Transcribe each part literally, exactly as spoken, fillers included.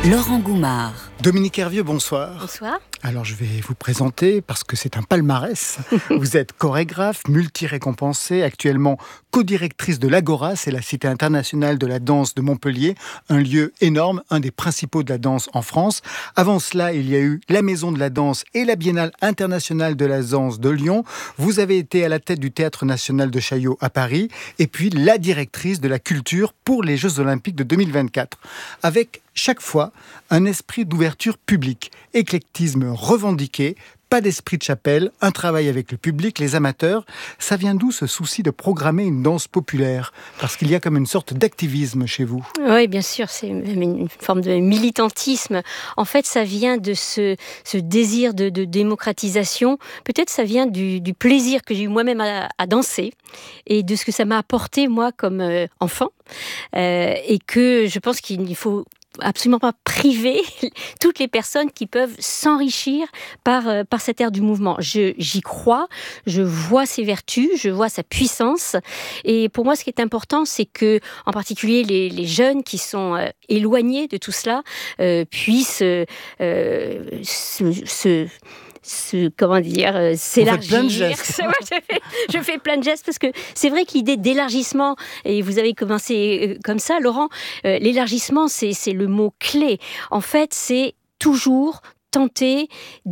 Laurent Goumard. Dominique Hervieux, bonsoir. Bonsoir. Alors je vais vous présenter parce que c'est un palmarès. Vous êtes chorégraphe, multi-récompensée, actuellement co-directrice de l'Agora, c'est la Cité internationale de la danse de Montpellier, un lieu énorme, un des principaux de la danse en France. Avant cela, il y a eu la Maison de la Danse et la Biennale internationale de la danse de Lyon. Vous avez été à la tête du Théâtre national de Chaillot à Paris et puis la directrice de la culture pour les Jeux olympiques de deux mille vingt-quatre. Avec chaque fois un esprit d'ouverture publique, éclectisme revendiqué, pas d'esprit de chapelle, un travail avec le public, les amateurs. Ça vient d'où ce souci de programmer une danse populaire ? Parce qu'il y a comme une sorte d'activisme chez vous. Oui, bien sûr, c'est une forme de militantisme. En fait, ça vient de ce, ce désir de, de démocratisation. Peut-être ça vient du, du plaisir que j'ai eu moi-même à, à danser et de ce que ça m'a apporté, moi, comme euh, enfant. Euh, et que je pense qu'il faut absolument pas priver toutes les personnes qui peuvent s'enrichir par, euh, par cette ère du mouvement. Je, j'y crois, je vois ses vertus, je vois sa puissance. Et pour moi, ce qui est important, c'est que, en particulier, les, les jeunes qui sont euh, éloignés de tout cela euh, puissent euh, se... se Se, comment dire, euh, s'élargir. Plein de gestes. Ouais, je, fais, je fais plein de gestes parce que c'est vrai que l'idée d'élargissement, et vous avez commencé euh, comme ça, Laurent, euh, l'élargissement, c'est, c'est le mot clé. En fait, c'est toujours tenter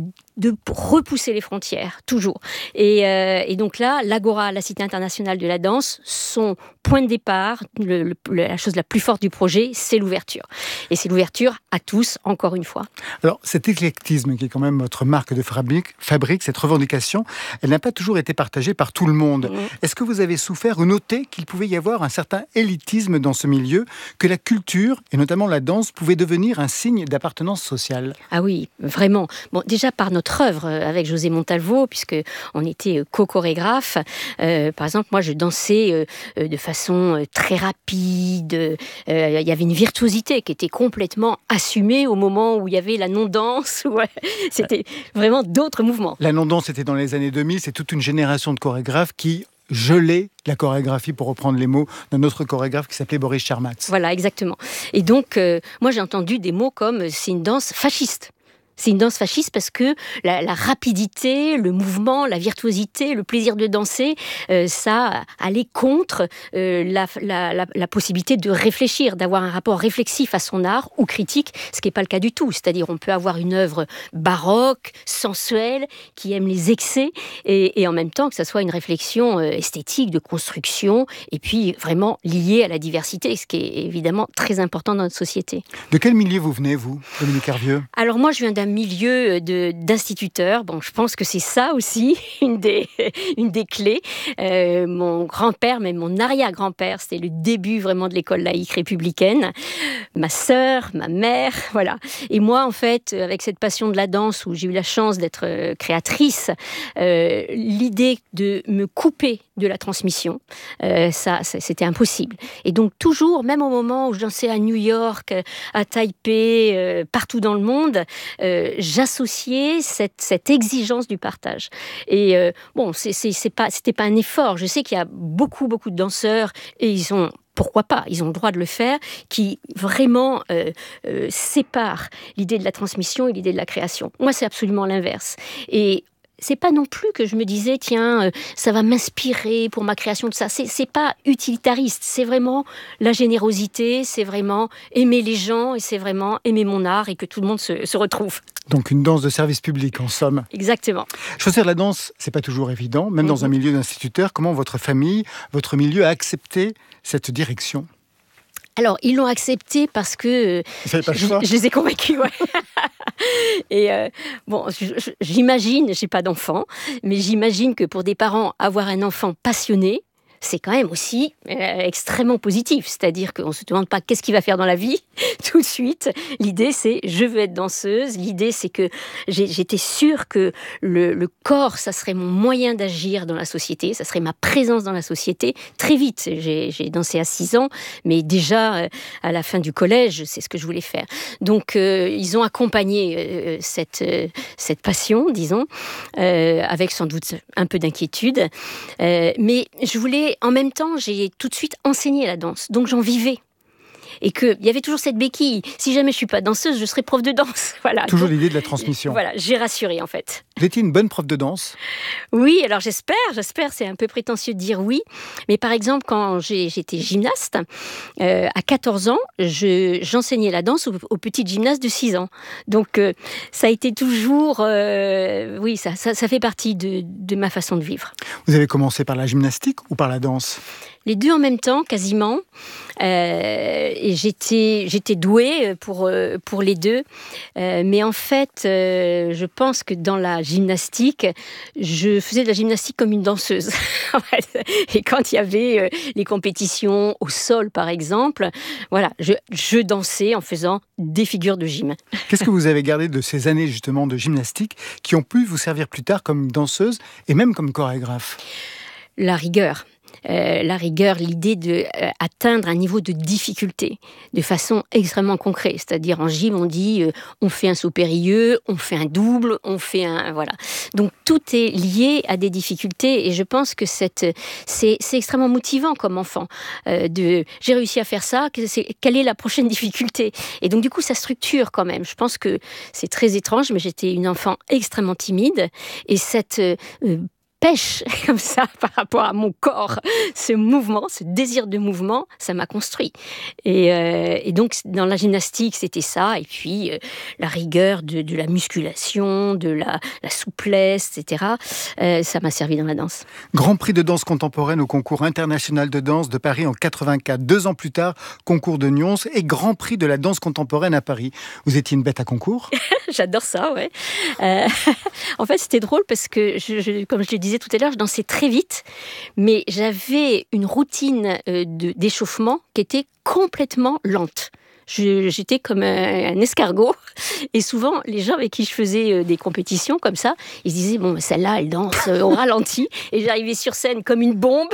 de repousser les frontières, toujours. Et, euh, et donc là, l'Agora, la Cité internationale de la danse, son point de départ, le, le, la chose la plus forte du projet, c'est l'ouverture. Et c'est l'ouverture à tous, encore une fois. Alors, cet éclectisme qui est quand même votre marque de fabrique, fabrique cette revendication, elle n'a pas toujours été partagée par tout le monde. Mmh. Est-ce que vous avez souffert ou noté qu'il pouvait y avoir un certain élitisme dans ce milieu, que la culture, et notamment la danse, pouvait devenir un signe d'appartenance sociale ? Ah oui, vraiment. Bon, déjà par notre œuvre avec José Montalvo, puisque on était co-chorégraphe. Euh, par exemple, moi, je dansais euh, de façon euh, très rapide. Euh, il y avait une virtuosité qui était complètement assumée au moment où il y avait la non-danse. Ouais. C'était vraiment d'autres mouvements. La non-danse, c'était dans les années deux mille. C'est toute une génération de chorégraphes qui gelait la chorégraphie, pour reprendre les mots d'un autre chorégraphe qui s'appelait Boris Charmatz. Voilà, exactement. Et donc, euh, moi, j'ai entendu des mots comme « c'est une danse fasciste ». C'est une danse fasciste parce que la, la rapidité, le mouvement, la virtuosité, le plaisir de danser, euh, ça allait contre euh, la, la, la, la possibilité de réfléchir, d'avoir un rapport réflexif à son art ou critique, ce qui n'est pas le cas du tout. C'est-à-dire on peut avoir une œuvre baroque, sensuelle, qui aime les excès, et, et en même temps que ça soit une réflexion euh, esthétique, de construction, et puis vraiment liée à la diversité, ce qui est évidemment très important dans notre société. De quel milieu vous venez, vous, Dominique Hervieux ? Alors moi, je viens d'un milieu de, d'instituteurs. Bon, je pense que c'est ça aussi, une des, une des clés. Euh, mon grand-père, même mon arrière-grand-père, c'était le début vraiment de l'école laïque républicaine. Ma sœur, ma mère, voilà. Et moi, en fait, avec cette passion de la danse, où j'ai eu la chance d'être créatrice, euh, l'idée de me couper de la transmission, euh, ça, ça, c'était impossible. Et donc toujours, même au moment où je dansais à New York, à Taipei, euh, partout dans le monde, euh, j'associais cette, cette exigence du partage. Et euh, bon, c'est, c'est, c'est pas, c'était pas un effort. Je sais qu'il y a beaucoup, beaucoup de danseurs, et ils ont pourquoi pas, ils ont le droit de le faire, qui vraiment euh, euh, séparent l'idée de la transmission et l'idée de la création. Moi, c'est absolument l'inverse. Et c'est pas non plus que je me disais, tiens, euh, ça va m'inspirer pour ma création de ça. C'est, c'est pas utilitariste, c'est vraiment la générosité, c'est vraiment aimer les gens et c'est vraiment aimer mon art et que tout le monde se, se retrouve. Donc une danse de service public, en somme. Exactement. Choisir la danse, c'est pas toujours évident, même mmh. dans un milieu d'instituteurs. Comment votre famille, votre milieu a accepté cette direction ? Alors, ils l'ont accepté parce que Vous n'avez pas le choix. je, je les ai convaincus, ouais. Et euh, bon, je, j'imagine, j'ai pas d'enfant, mais j'imagine que pour des parents, avoir un enfant passionné, c'est quand même aussi euh, extrêmement positif. C'est-à-dire qu'on ne se demande pas qu'est-ce qu'il va faire dans la vie tout de suite. L'idée, c'est je veux être danseuse. L'idée, c'est que j'ai, j'étais sûre que le, le corps, ça serait mon moyen d'agir dans la société. Ça serait ma présence dans la société. Très vite, j'ai, j'ai dansé à six ans, mais déjà, euh, à la fin du collège, c'est ce que je voulais faire. Donc, euh, ils ont accompagné euh, cette, euh, cette passion, disons, euh, avec sans doute un peu d'inquiétude. Euh, mais je voulais, en même temps, j'ai tout de suite enseigné la danse. Donc, j'en vivais. et qu'il y avait toujours cette béquille. Si jamais je ne suis pas danseuse, je serai prof de danse. Voilà. Toujours Donc, l'idée de la transmission. Voilà, j'ai rassuré en fait. Vous étiez une bonne prof de danse? Oui, alors j'espère, j'espère, c'est un peu prétentieux de dire oui. Mais par exemple, quand j'ai, j'étais gymnaste, euh, à quatorze ans, je, j'enseignais la danse aux, aux petites gymnastes de six ans. Donc euh, ça a été toujours... Euh, oui, ça, ça, ça fait partie de, de ma façon de vivre. Vous avez commencé par la gymnastique ou par la danse? Les deux en même temps, quasiment. Euh, et j'étais, j'étais douée pour, pour les deux. Euh, mais en fait, euh, je pense que dans la gymnastique, je faisais de la gymnastique comme une danseuse. Et quand il y avait euh, les compétitions au sol, par exemple, voilà, je, je dansais en faisant des figures de gym. Qu'est-ce que vous avez gardé de ces années justement de gymnastique qui ont pu vous servir plus tard comme danseuse et même comme chorégraphe? La rigueur. Euh, la rigueur, l'idée d'atteindre euh, un niveau de difficulté de façon extrêmement concrète. C'est-à-dire en gym, on dit euh, on fait un saut périlleux, on fait un double, on fait un... Voilà. Donc tout est lié à des difficultés et je pense que cette, c'est, c'est extrêmement motivant comme enfant. Euh, de, j'ai réussi à faire ça, que c'est, quelle est la prochaine difficulté? Et donc du coup, ça structure quand même. Je pense que c'est très étrange, mais j'étais une enfant extrêmement timide et cette... Euh, pêche comme ça par rapport à mon corps, ce mouvement, ce désir de mouvement, ça m'a construit. Et, euh, et donc dans la gymnastique, c'était ça. Et puis euh, la rigueur de, de la musculation, de la, la souplesse, et cetera. Euh, ça m'a servi dans la danse. Grand prix de danse contemporaine au concours international de danse de Paris en quatre-vingt-quatre. Deux ans plus tard, concours de Nyons et grand prix de la danse contemporaine à Paris. Vous étiez une bête à concours? J'adore ça, ouais. Euh, en fait, c'était drôle parce que, je, je, comme je le disais tout à l'heure, je dansais très vite, mais j'avais une routine euh, de, d'échauffement qui était complètement lente. Je, j'étais comme un, un escargot et souvent les gens avec qui je faisais euh, des compétitions comme ça, ils se disaient bon celle-là elle danse euh, au ralenti et j'arrivais sur scène comme une bombe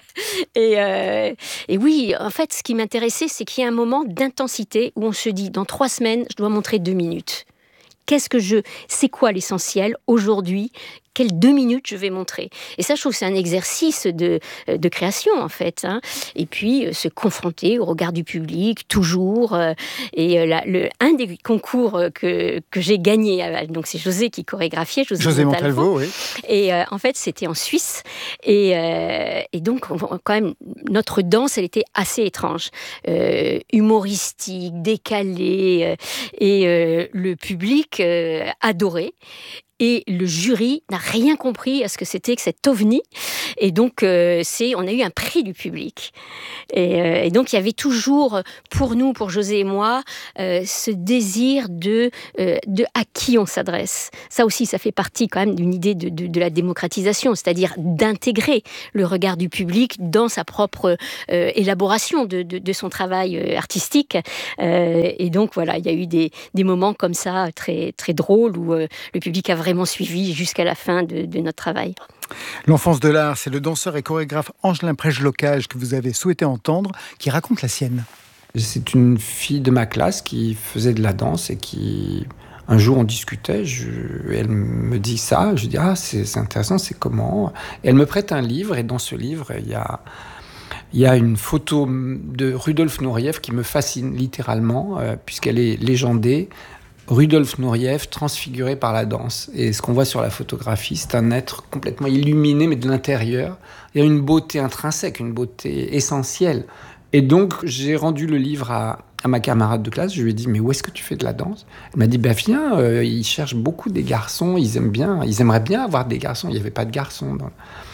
et, euh, et oui en fait ce qui m'intéressait c'est qu'il y a un moment d'intensité où on se dit dans trois semaines je dois montrer deux minutes. Qu'est-ce que je, c'est quoi l'essentiel aujourd'hui? Quelles deux minutes je vais montrer? Et ça, je trouve que c'est un exercice de, de création, en fait. Hein. Et puis, euh, se confronter au regard du public, toujours. Euh, et euh, la, le, un des concours que, que j'ai gagné, euh, donc c'est José qui chorégraphiait, José, José Montalvo, oui. Et euh, en fait, c'était en Suisse. Et, euh, et donc, on, quand même, notre danse, elle était assez étrange. Euh, humoristique, décalée. Euh, et euh, le public euh, adorait. Et le jury n'a rien compris à ce que c'était que cet ovni. Et donc, euh, c'est, on a eu un prix du public. Et, euh, et donc, il y avait toujours, pour nous, pour José et moi, euh, ce désir de, euh, de à qui on s'adresse. Ça aussi, ça fait partie quand même d'une idée de, de, de la démocratisation, c'est-à-dire d'intégrer le regard du public dans sa propre euh, élaboration de, de, de son travail euh, artistique. Euh, et donc, voilà, il y a eu des, des moments comme ça, très, très drôles, où euh, le public a vraiment vraiment suivi jusqu'à la fin de, de notre travail. L'enfance de l'art, c'est le danseur et chorégraphe Angelin Prège-Locage que vous avez souhaité entendre, qui raconte la sienne. C'est une fille de ma classe qui faisait de la danse et qui, un jour on discutait, je, elle me dit ça, je dis ah c'est, c'est intéressant, c'est comment? Et elle me prête un livre et dans ce livre il y a Il y a une photo de Rudolf Nureyev qui me fascine littéralement, euh, puisqu'elle est légendée. Rudolf Nureyev transfiguré par la danse. Et ce qu'on voit sur la photographie, c'est un être complètement illuminé, mais de l'intérieur. Il y a une beauté intrinsèque, une beauté essentielle. Et donc, j'ai rendu le livre à, à ma camarade de classe. Je lui ai dit, mais où est-ce que tu fais de la danse? Elle m'a dit, ben viens, euh, ils cherchent beaucoup des garçons, ils aiment bien, ils aimeraient bien avoir des garçons. Il n'y avait pas de garçons. Dans...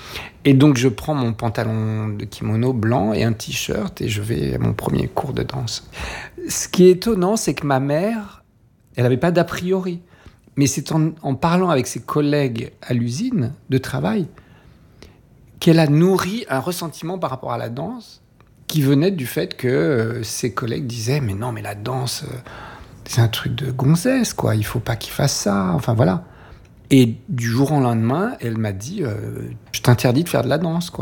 Et donc, je prends mon pantalon de kimono blanc et un t-shirt et je vais à mon premier cours de danse. Ce qui est étonnant, c'est que ma mère... Elle n'avait pas d'a priori. Mais c'est en, en parlant avec ses collègues à l'usine de travail qu'elle a nourri un ressentiment par rapport à la danse qui venait du fait que euh, ses collègues disaient « Mais non, mais la danse, euh, c'est un truc de gonzesse, quoi. Il ne faut pas qu'il fasse ça. » Enfin, voilà. Et du jour au lendemain, elle m'a dit euh, « Je t'interdis de faire de la danse, quoi. »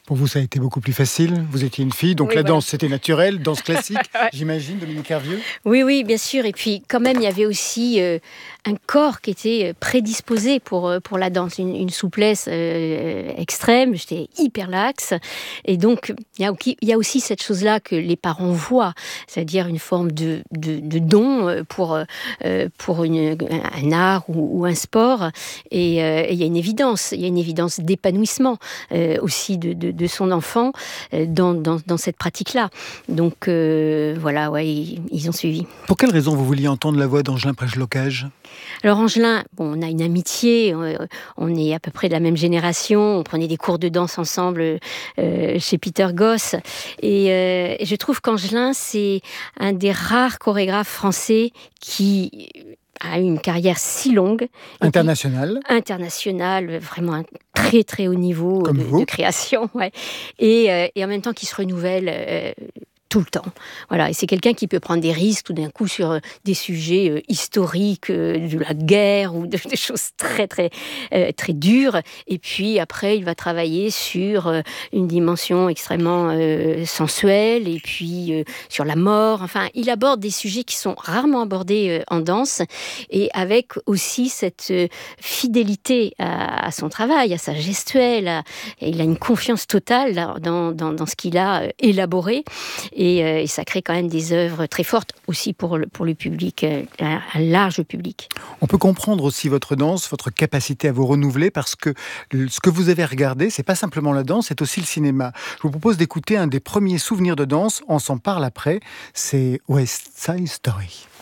Pour vous, ça a été beaucoup plus facile. Vous étiez une fille, donc oui, la voilà. danse, c'était naturel, danse classique, ouais. J'imagine, Dominique Hervieux. Oui, oui, bien sûr. Et puis, quand même, il y avait aussi euh, un corps qui était prédisposé pour, pour la danse, une, une souplesse euh, extrême. J'étais hyper laxe. Et donc, il y a, il y a aussi cette chose-là que les parents voient, c'est-à-dire une forme de, de, de don pour, euh, pour une, un art ou, ou un sport. Et, euh, et il y a une évidence, il y a une évidence d'épanouissement euh, aussi de, de, de son enfant euh, dans, dans, dans cette pratique-là. Donc, euh, voilà, ouais, ils, ils ont suivi. Pour quelle raison vous vouliez entendre la voix d'Angelin Prêche-Locage ? Alors Angelin, bon, on a une amitié, on est à peu près de la même génération, on prenait des cours de danse ensemble euh, chez Peter Goss, et euh, je trouve qu'Angelin, c'est un des rares chorégraphes français qui a eu une carrière si longue. Internationale. Internationale, vraiment un très très haut niveau de, de création, ouais. et, euh, et en même temps qui se renouvelle euh, tout le temps. Voilà. Et c'est quelqu'un qui peut prendre des risques tout d'un coup sur euh, des sujets euh, historiques, euh, de la guerre ou de, des choses très, très, euh, très dures. Et puis après, il va travailler sur euh, une dimension extrêmement euh, sensuelle et puis euh, sur la mort. Enfin, il aborde des sujets qui sont rarement abordés euh, en danse et avec aussi cette euh, fidélité à, à son travail, à sa gestuelle. À, il a une confiance totale dans, dans, dans ce qu'il a euh, élaboré. Et, euh, et ça crée quand même des œuvres très fortes aussi pour le, pour le public, euh, un large public. On peut comprendre aussi votre danse, votre capacité à vous renouveler, parce que ce que vous avez regardé, c'est pas simplement la danse, c'est aussi le cinéma. Je vous propose d'écouter un des premiers souvenirs de danse, on s'en parle après, c'est West Side Story.